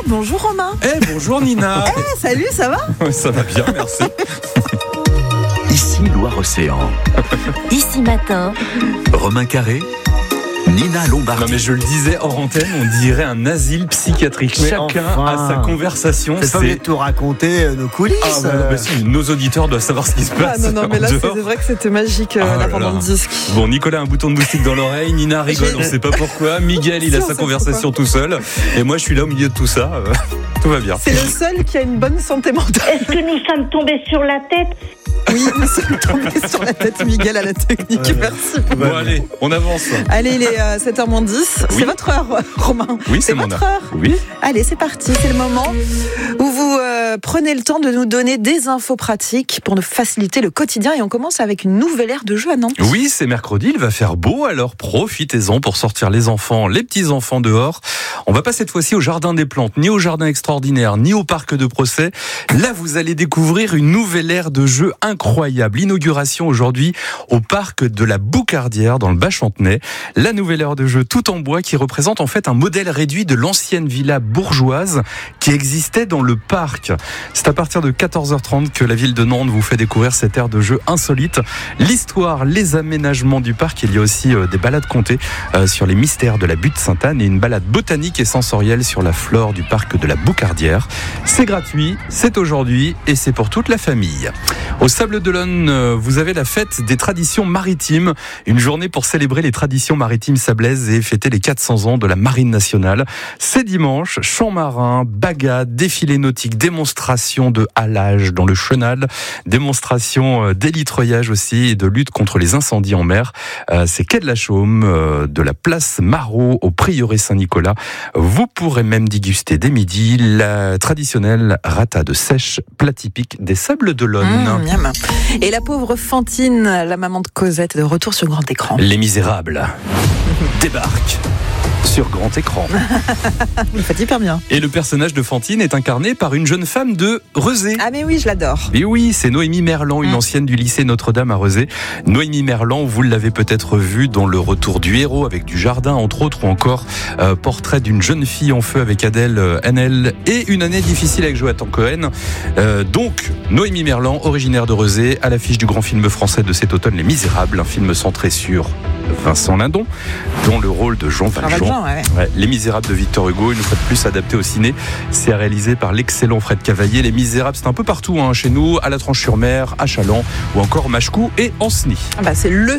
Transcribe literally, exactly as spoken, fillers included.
bonjour Romain. Eh, bonjour Nina. Eh, salut, ça va? Ça va bien, merci. Ici Loire-Océan. Ici Matin. Romain Carré, Nina Lombardi. Non mais je le disais hors antenne, on dirait un asile psychiatrique. Mais Chacun enfin, a sa conversation. C'est pas obligé de tout raconter euh, nos coulisses. Ah, bah, bah, si, nos auditeurs doivent savoir ce qui se Ah, passe. non, non, mais là, en c'est dehors. c'est vrai que c'était magique, euh, Ah, là, là, pendant là. le disque. Bon, Nicolas a un bouton de moustique dans l'oreille, Nina rigole, J'ai- on sait pas pourquoi. Miguel, il Si, a on sa sait conversation tout seul. Et moi, je suis là au milieu de tout ça. Euh, tout va bien. C'est le seul qui a une bonne santé mentale. Est-ce que nous sommes tombés sur la tête? Oui, nous sommes tombés sur la tête, Miguel à la technique. Ouais. Merci. Bon, allez, on avance. Allez, il est euh, sept heures moins dix. Oui. C'est votre heure, Romain. Oui, c'est mon votre heure. Oui. Allez, c'est parti. C'est le moment où vous euh, prenez le temps de nous donner des infos pratiques pour nous faciliter le quotidien. Et on commence avec une nouvelle ère de jeu à Nantes. Oui, c'est mercredi, il va faire beau, alors profitez-en pour sortir les enfants, les petits-enfants dehors. On va pas cette fois-ci au Jardin des Plantes, ni au Jardin Extraordinaire, ni au Parc de Procès. Là, vous allez découvrir une nouvelle ère de jeu incroyable. Inauguration aujourd'hui au Parc de la Boucardière, dans le Bas-Chantenay. La nouvelle ère de jeu tout en bois qui représente en fait un modèle réduit de l'ancienne villa bourgeoise qui existait dans le parc. C'est à partir de quatorze heures trente que la ville de Nantes vous fait découvrir cette ère de jeu insolite. L'histoire, les aménagements du parc, il y a aussi euh, des balades comptées euh, sur les mystères de la butte Sainte-Anne et une balade botanique et sensorielle sur la flore du parc de la Boucardière. C'est gratuit, c'est aujourd'hui et c'est pour toute la famille. Au Sable d'Olonne, euh, vous avez la fête des traditions maritimes, une journée pour célébrer les traditions maritimes sablaises et fêter les quatre cents ans de la Marine nationale. C'est dimanche, chant marin, bagade, défilé nautique, démonstration de halage dans le chenal, démonstration d'élitreillage aussi et de lutte contre les incendies en mer. Euh, c'est quai de la Chaume, euh, de la place Marot au prieuré Saint-Nicolas. Vous pourrez même déguster dès midi la traditionnelle rata de sèche, plat typique des Sables d'Olonne. Mmh, miam. Et la pauvre Fantine, la maman de Cosette, est de retour sur grand écran. Les Misérables débarquent sur grand écran. Vous le faites hyper bien. Et le personnage de Fantine est incarné par une jeune femme de Rezé. Ah mais oui, je l'adore. Et oui, c'est Noémie Merlan, une Mmh. ancienne du lycée Notre-Dame à Rezé. Noémie Merlan, vous l'avez peut-être vu dans Le Retour du héros avec Du Jardin, entre autres, ou encore euh, Portrait d'une jeune fille en feu avec Adèle euh, Haenel et Une année difficile avec Jonathan Cohen. Euh, donc, Noémie Merlan, originaire de Rezé, à l'affiche du grand film français de cet automne, Les Misérables, un film centré sur Vincent Lindon, dont le rôle de Jean Valjean. Valjean, ouais. Ouais, Les Misérables de Victor Hugo, une fois de plus adapté au ciné. C'est réalisé par l'excellent Fred Cavaillé. Les Misérables, c'est un peu partout hein, chez nous, à La Tranche-sur-Mer, à Chaland ou encore Machecou et Ancenis. Ah bah, c'est le